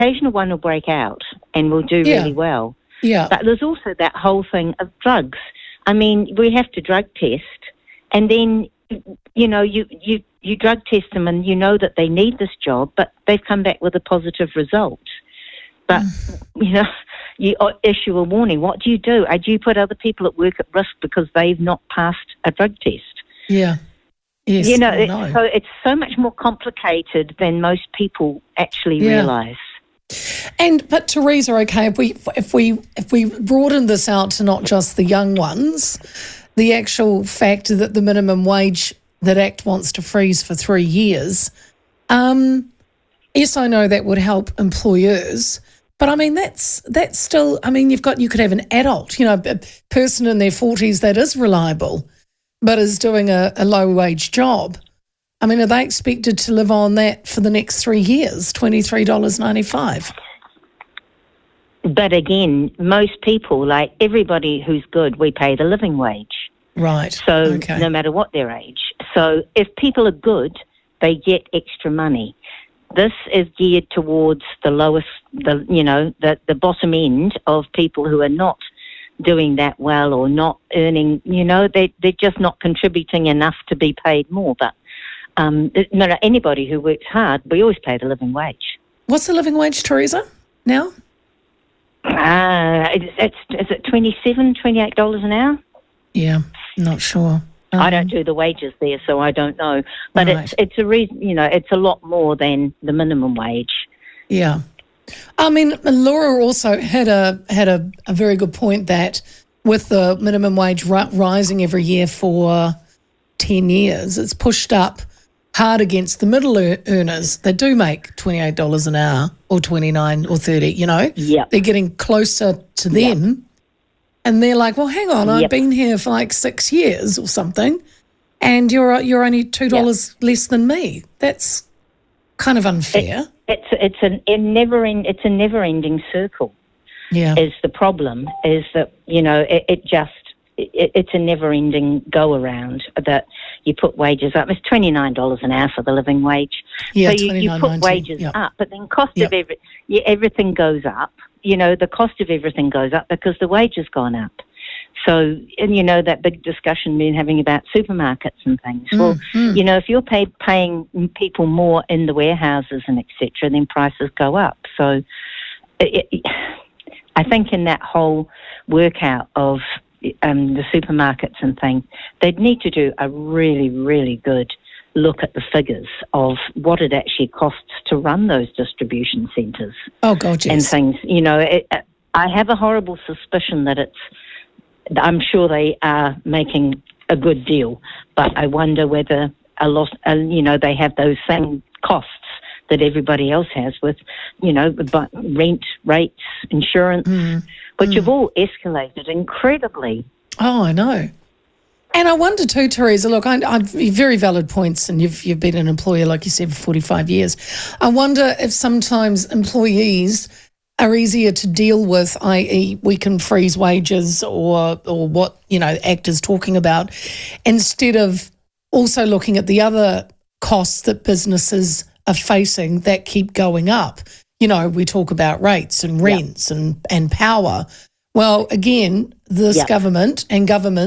occasional one will break out and will do really well. Yeah. But there's also that whole thing of drugs. I mean, we have to drug test, and then, you know, you drug test them and you know that they need this job, but they've come back with a positive result. But, you know, you issue a warning. What do? Do you put other people at work at risk because they've not passed a drug test? Yeah. Yes. You know, it's so much more complicated than most people actually realise. But Teresa, okay, if we broaden this out to not just the young ones, the actual fact that the minimum wage that ACT wants to freeze for 3 years, yes, I know that would help employers, but I mean that's still. I mean, you could have an adult, you know, a person in their 40s that is reliable, but is doing a low wage job. I mean, are they expected to live on that for the next 3 years, $23.95? But again, most people, like everybody who's good, we pay the living wage. Right. So no matter what their age. So if people are good, they get extra money. This is geared towards the lowest, the bottom end of people who are not doing that well or not earning, you know, they're just not contributing enough to be paid more. But no, anybody who works hard, we always pay the living wage. What's the living wage, Teresa, now? Is it $27, $28 an hour? Yeah, not sure. I don't do the wages there, so I don't know. But it's a reason, you know, it's a lot more than the minimum wage. Yeah. I mean, Laura also had a very good point that with the minimum wage rising every year for 10 years, it's pushed up hard against the middle earners. They do make $28 an hour or $29 or $30, you know. Yep. They're getting closer to them. Yep. And they're like, well, hang on, I've been here for like 6 years or something, and you're only $2 less than me. That's kind of unfair. It's a never-ending circle. Yeah, is the problem. Is that, you know, it's a never-ending go-around that you put wages up. It's $29 an hour for the living wage. Yeah, so you put wages up, but then cost of everything goes up. You know, the cost of everything goes up because the wage has gone up. So, and you know, that big discussion we're having about supermarkets and things. Well, you know, if you're paying people more in the warehouses and et cetera, then prices go up. So I think in that whole workout of the supermarkets and things, they'd need to do a really, really good look at the figures of what it actually costs to run those distribution centres. Oh, God, yes. And things. You know, I have a horrible suspicion that I'm sure they are making a good deal, but I wonder whether they have those same costs that everybody else has with, you know, rent, rates, insurance, which have all escalated incredibly. Oh, I know. And I wonder too, Teresa, look, I've very valid points, and you've been an employer, like you said, for 45 years. I wonder if sometimes employees are easier to deal with, i.e. we can freeze wages or what, you know, ACT is talking about, instead of also looking at the other costs that businesses are facing that keep going up. You know, we talk about rates and rents and power. Well, again, this government and government